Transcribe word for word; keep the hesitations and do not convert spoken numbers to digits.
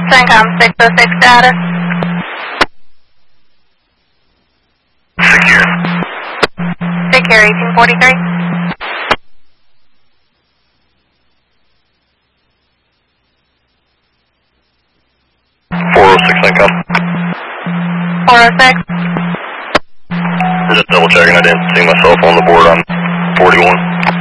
CENTCOM six oh six status. Secure. Secure eighteen forty-three. four oh six CENTCOM. four oh six. Just double checking, I didn't see myself on the board on forty-one.